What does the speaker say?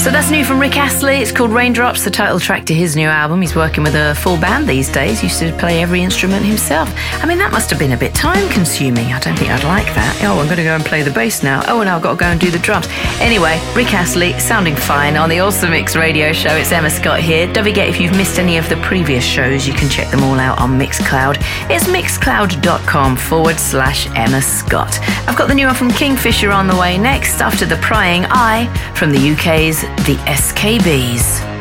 So that's new from Rick Astley. It's called Raindrops, the title track to his new album. He's working with a full band these days. Used to play every instrument himself. I mean, that must have been a bit time-consuming. I don't think I'd like that. Oh, I'm going to go and play the bass now. Oh, and I've got to go and do the drums. Anyway, Rick Astley, sounding fine on the Awesome Mix radio show. It's Emma Scott here. Don't forget, if you've missed any of the previous shows, you can check them all out on Mixcloud. It's mixcloud.com/Emma Scott. I've got the new one from Kingfisher on the way next, after The Prying Eye from the UK's The SKBs.